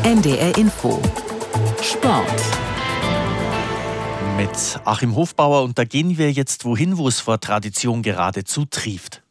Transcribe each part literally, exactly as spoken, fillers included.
N D R Info Sport mit Achim Hofbauer, und da gehen wir jetzt wohin, wo es vor Tradition geradezu trieft.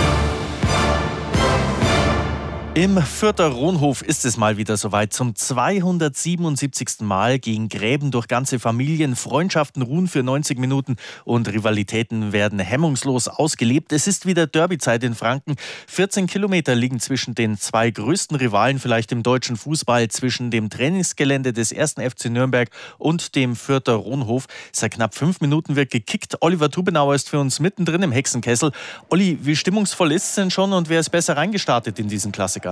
Im Fürther Ronhof ist es mal wieder soweit. Zum zweihundertsiebenundsiebzigsten Mal gehen Gräben durch ganze Familien, Freundschaften ruhen für neunzig Minuten und Rivalitäten werden hemmungslos ausgelebt. Es ist wieder Derbyzeit in Franken. vierzehn Kilometer liegen zwischen den zwei größten Rivalen vielleicht im deutschen Fußball, zwischen dem Trainingsgelände des ersten F C Nürnberg und dem Fürther Ronhof. Seit knapp fünf Minuten wird gekickt. Oliver Tubenauer ist für uns mittendrin im Hexenkessel. Olli, wie stimmungsvoll ist es denn schon und wer ist besser reingestartet in diesen Klassiker?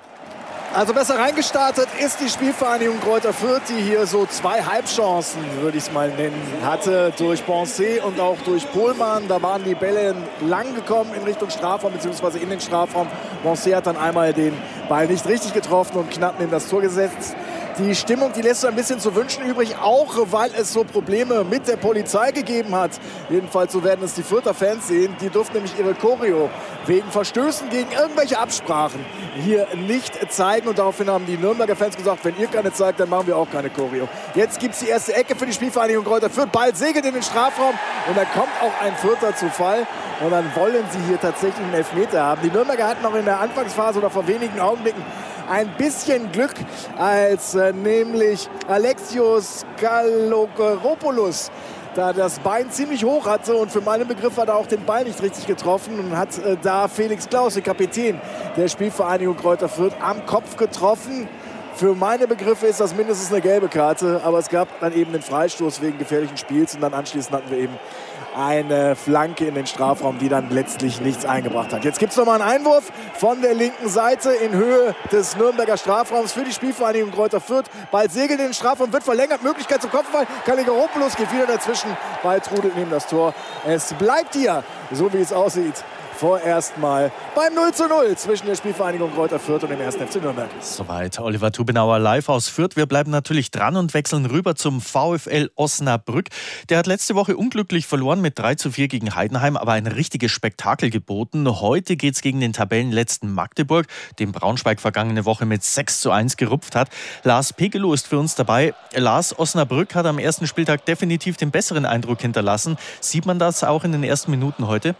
Also besser reingestartet ist die Spielvereinigung Greuther Fürth, die hier so zwei Halbchancen, würde ich es mal nennen, hatte. Durch Bonset und auch durch Pohlmann. Da waren die Bälle lang gekommen in Richtung Strafraum bzw. in den Strafraum. Bonset hat dann einmal den Ball nicht richtig getroffen und knapp neben das Tor gesetzt. Die Stimmung, die lässt so ein bisschen zu wünschen übrig, auch weil es so Probleme mit der Polizei gegeben hat. Jedenfalls so werden es die Fürther Fans sehen. Die durften nämlich ihre Choreo wegen Verstößen gegen irgendwelche Absprachen hier nicht zeigen. Und daraufhin haben die Nürnberger Fans gesagt, wenn ihr keine zeigt, dann machen wir auch keine Choreo. Jetzt gibt es die erste Ecke für die Spielvereinigung Greuther Fürth. Ball segelt in den Strafraum und da kommt auch ein Fürther zu Fall. Und dann wollen sie hier tatsächlich einen Elfmeter haben. Die Nürnberger hatten auch in der Anfangsphase oder vor wenigen Augenblicken ein bisschen Glück, als äh, nämlich Alexios Kalogeropoulos da das Bein ziemlich hoch hatte und für meinen Begriff hat er auch den Ball nicht richtig getroffen und hat äh, da Felix Klaus, der Kapitän der Spielvereinigung Greuther Fürth, am Kopf getroffen. Für meine Begriffe ist das mindestens eine gelbe Karte, aber es gab dann eben den Freistoß wegen gefährlichen Spiels und dann anschließend hatten wir eben eine Flanke in den Strafraum, die dann letztlich nichts eingebracht hat. Jetzt gibt es nochmal einen Einwurf von der linken Seite in Höhe des Nürnberger Strafraums für die Spielvereinigung Greuther Fürth. Ball segelt in den Strafraum, wird verlängert, Möglichkeit zum Kopfball. Kalogeropoulos geht wieder dazwischen, Ball trudelt neben das Tor. Es bleibt hier, so wie es aussieht, vorerst mal beim null zu null zwischen der Spielvereinigung Greuther Fürth und dem ersten F C Nürnberg. Soweit Oliver Tubenauer live aus Fürth. Wir bleiben natürlich dran und wechseln rüber zum VfL Osnabrück. Der hat letzte Woche unglücklich verloren mit drei zu vier gegen Heidenheim, aber ein richtiges Spektakel geboten. Heute geht es gegen den Tabellenletzten Magdeburg, dem Braunschweig vergangene Woche mit sechs zu eins gerupft hat. Lars Pegelow ist für uns dabei. Lars, Osnabrück hat am ersten Spieltag definitiv den besseren Eindruck hinterlassen. Sieht man das auch in den ersten Minuten heute?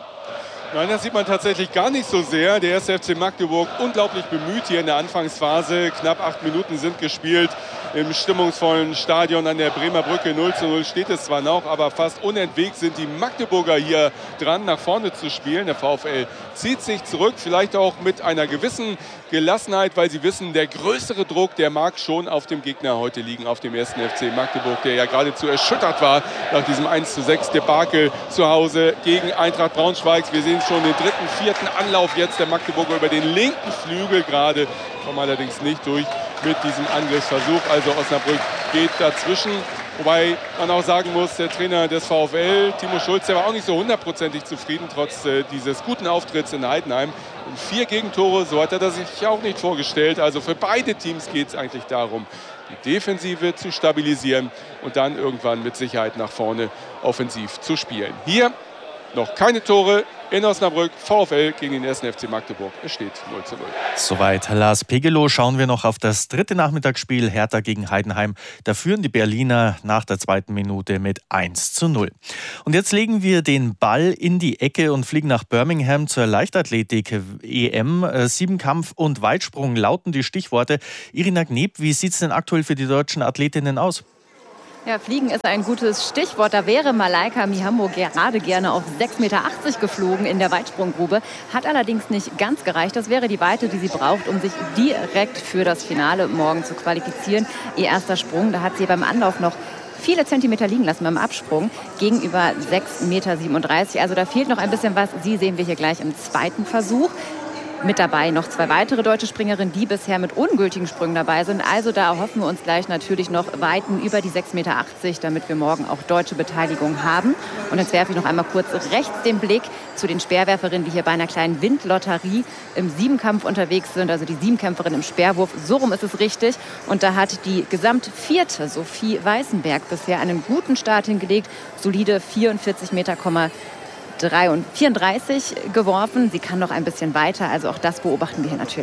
Nein, das sieht man tatsächlich gar nicht so sehr. Der erste F C Magdeburg unglaublich bemüht hier in der Anfangsphase. Knapp acht Minuten sind gespielt im stimmungsvollen Stadion an der Bremer Brücke. null zu null steht es zwar noch, aber fast unentwegt sind die Magdeburger hier dran, nach vorne zu spielen. Der VfL zieht sich zurück, vielleicht auch mit einer gewissen Gelassenheit, weil sie wissen, der größere Druck, der mag schon auf dem Gegner heute liegen, auf dem ersten F C Magdeburg, der ja geradezu erschüttert war nach diesem eins zu sechs Debakel zu Hause gegen Eintracht Braunschweig. Wir sehen schon den dritten, vierten Anlauf jetzt der Magdeburger über den linken Flügel gerade, kommen allerdings nicht durch mit diesem Angriffsversuch. Also Osnabrück geht dazwischen. Wobei man auch sagen muss, der Trainer des VfL, Timo Schulz, der war auch nicht so hundertprozentig zufrieden, trotz äh, dieses guten Auftritts in Heidenheim. Und vier Gegentore, so hat er das sich auch nicht vorgestellt. Also für beide Teams geht es eigentlich darum, die Defensive zu stabilisieren und dann irgendwann mit Sicherheit nach vorne offensiv zu spielen. Hier noch keine Tore in Osnabrück. VfL gegen den ersten F C Magdeburg. Es steht null zu null. Soweit Lars Pegelow. Schauen wir noch auf das dritte Nachmittagsspiel. Hertha gegen Heidenheim. Da führen die Berliner nach der zweiten Minute mit eins zu null. Und jetzt legen wir den Ball in die Ecke und fliegen nach Birmingham zur Leichtathletik-E M. Siebenkampf und Weitsprung lauten die Stichworte. Irina Gneb, wie sieht es denn aktuell für die deutschen Athletinnen aus? Ja, Fliegen ist ein gutes Stichwort. Da wäre Malaika Mihambo gerade gerne auf sechs Meter achtzig geflogen in der Weitsprunggrube. Hat allerdings nicht ganz gereicht. Das wäre die Weite, die sie braucht, um sich direkt für das Finale morgen zu qualifizieren. Ihr erster Sprung, da hat sie beim Anlauf noch viele Zentimeter liegen lassen beim Absprung gegenüber sechs Meter siebenunddreißig. Also da fehlt noch ein bisschen was. Sie sehen wir hier gleich im zweiten Versuch. Mit dabei noch zwei weitere deutsche Springerinnen, die bisher mit ungültigen Sprüngen dabei sind. Also da erhoffen wir uns gleich natürlich noch Weiten über die sechs Meter achtzig, damit wir morgen auch deutsche Beteiligung haben. Und jetzt werfe ich noch einmal kurz rechts den Blick zu den Speerwerferinnen, die hier bei einer kleinen Windlotterie im Siebenkampf unterwegs sind. Also die Siebenkämpferin im Speerwurf, so rum ist es richtig. Und da hat die Gesamtvierte Sophie Weißenberg bisher einen guten Start hingelegt. Solide vierundvierzig Meter vierunddreißig geworfen. Sie kann noch ein bisschen weiter, also auch das beobachten wir hier natürlich.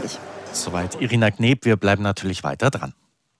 Soweit Irina Kneb. Wir bleiben natürlich weiter dran.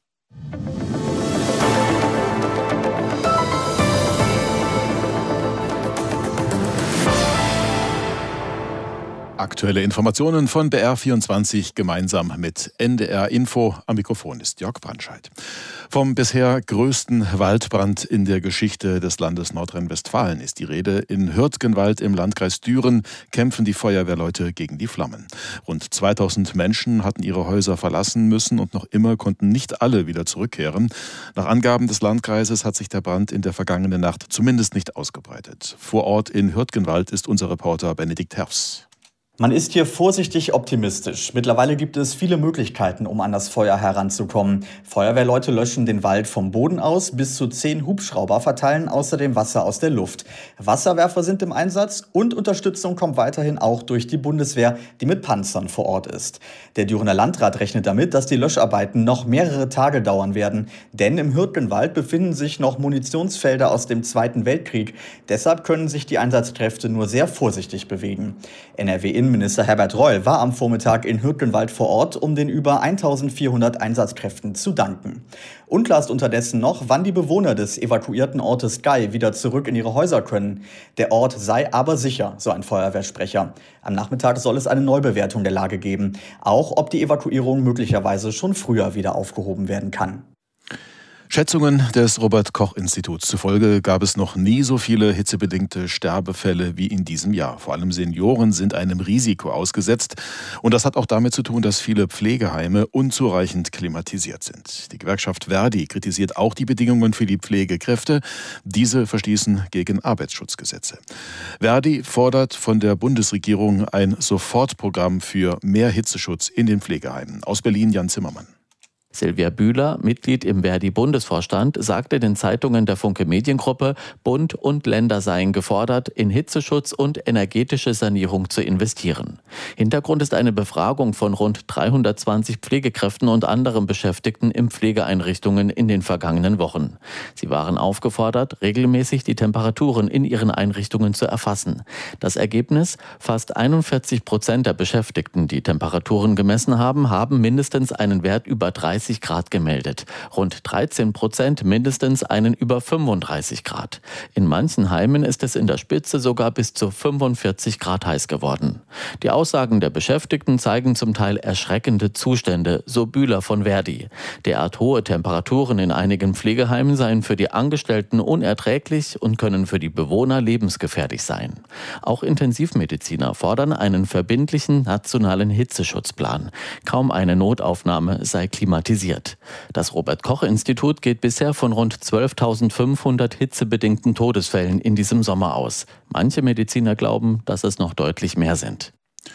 Aktuelle Informationen von B R vierundzwanzig gemeinsam mit N D R Info. Am Mikrofon ist Jörg Brandscheid. Vom bisher größten Waldbrand in der Geschichte des Landes Nordrhein-Westfalen ist die Rede. In Hürtgenwald im Landkreis Düren kämpfen die Feuerwehrleute gegen die Flammen. Rund zweitausend Menschen hatten ihre Häuser verlassen müssen und noch immer konnten nicht alle wieder zurückkehren. Nach Angaben des Landkreises hat sich der Brand in der vergangenen Nacht zumindest nicht ausgebreitet. Vor Ort in Hürtgenwald ist unser Reporter Benedikt Herfs. Man ist hier vorsichtig optimistisch. Mittlerweile gibt es viele Möglichkeiten, um an das Feuer heranzukommen. Feuerwehrleute löschen den Wald vom Boden aus, bis zu zehn Hubschrauber verteilen außerdem Wasser aus der Luft. Wasserwerfer sind im Einsatz und Unterstützung kommt weiterhin auch durch die Bundeswehr, die mit Panzern vor Ort ist. Der Dürener Landrat rechnet damit, dass die Löscharbeiten noch mehrere Tage dauern werden. Denn im Hürtgenwald befinden sich noch Munitionsfelder aus dem Zweiten Weltkrieg. Deshalb können sich die Einsatzkräfte nur sehr vorsichtig bewegen. N R W-Innenminister Herbert Reul war am Vormittag in Hürtgenwald vor Ort, um den über eintausendvierhundert Einsatzkräften zu danken. Unklar ist unterdessen noch, wann die Bewohner des evakuierten Ortes Gay wieder zurück in ihre Häuser können. Der Ort sei aber sicher, so ein Feuerwehrsprecher. Am Nachmittag soll es eine Neubewertung der Lage geben. Auch ob die Evakuierung möglicherweise schon früher wieder aufgehoben werden kann. Schätzungen des Robert-Koch-Instituts zufolge gab es noch nie so viele hitzebedingte Sterbefälle wie in diesem Jahr. Vor allem Senioren sind einem Risiko ausgesetzt. Und das hat auch damit zu tun, dass viele Pflegeheime unzureichend klimatisiert sind. Die Gewerkschaft Verdi kritisiert auch die Bedingungen für die Pflegekräfte. Diese verstießen gegen Arbeitsschutzgesetze. Verdi fordert von der Bundesregierung ein Sofortprogramm für mehr Hitzeschutz in den Pflegeheimen. Aus Berlin Jan Zimmermann. Silvia Bühler, Mitglied im Verdi-Bundesvorstand, sagte den Zeitungen der Funke Mediengruppe, Bund und Länder seien gefordert, in Hitzeschutz und energetische Sanierung zu investieren. Hintergrund ist eine Befragung von rund dreihundertzwanzig Pflegekräften und anderen Beschäftigten in Pflegeeinrichtungen in den vergangenen Wochen. Sie waren aufgefordert, regelmäßig die Temperaturen in ihren Einrichtungen zu erfassen. Das Ergebnis? Fast einundvierzig Prozent der Beschäftigten, die Temperaturen gemessen haben, haben mindestens einen Wert über dreißig Grad gemeldet. Rund dreizehn Prozent mindestens einen über fünfunddreißig Grad. In manchen Heimen ist es in der Spitze sogar bis zu fünfundvierzig Grad heiß geworden. Die Aussagen der Beschäftigten zeigen zum Teil erschreckende Zustände, so Bühler von Verdi. Derart hohe Temperaturen in einigen Pflegeheimen seien für die Angestellten unerträglich und können für die Bewohner lebensgefährlich sein. Auch Intensivmediziner fordern einen verbindlichen nationalen Hitzeschutzplan. Kaum eine Notaufnahme sei klimatisiert. Das Robert-Koch-Institut geht bisher von rund zwölftausendfünfhundert hitzebedingten Todesfällen in diesem Sommer aus. Manche Mediziner glauben, dass es noch deutlich mehr sind.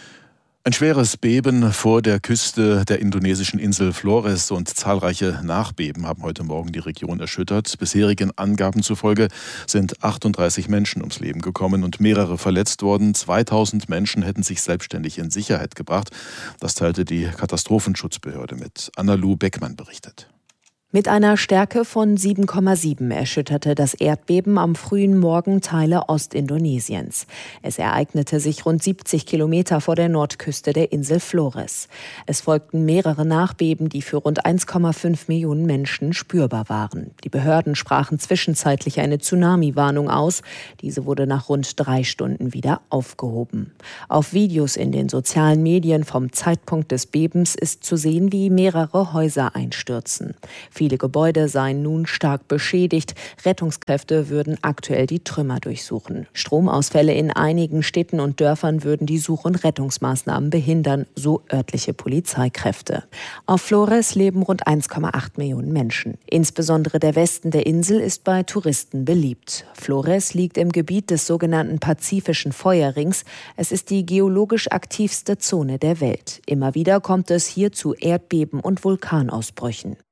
Ein schweres Beben vor der Küste der indonesischen Insel Flores und zahlreiche Nachbeben haben heute Morgen die Region erschüttert. Bisherigen Angaben zufolge sind achtunddreißig Menschen ums Leben gekommen und mehrere verletzt worden. zweitausend Menschen hätten sich selbstständig in Sicherheit gebracht. Das teilte die Katastrophenschutzbehörde mit. Anna-Lu Beckmann berichtet. Mit einer Stärke von sieben Komma sieben erschütterte das Erdbeben am frühen Morgen Teile Ostindonesiens. Es ereignete sich rund siebzig Kilometer vor der Nordküste der Insel Flores. Es folgten mehrere Nachbeben, die für rund eins Komma fünf Millionen Menschen spürbar waren. Die Behörden sprachen zwischenzeitlich eine Tsunami-Warnung aus. Diese wurde nach rund drei Stunden wieder aufgehoben. Auf Videos in den sozialen Medien vom Zeitpunkt des Bebens ist zu sehen, wie mehrere Häuser einstürzen. Viele Gebäude seien nun stark beschädigt. Rettungskräfte würden aktuell die Trümmer durchsuchen. Stromausfälle in einigen Städten und Dörfern würden die Such- und Rettungsmaßnahmen behindern, so örtliche Polizeikräfte. Auf Flores leben rund eins Komma acht Millionen Menschen. Insbesondere der Westen der Insel ist bei Touristen beliebt. Flores liegt im Gebiet des sogenannten Pazifischen Feuerrings. Es ist die geologisch aktivste Zone der Welt. Immer wieder kommt es hier zu Erdbeben und Vulkanausbrüchen.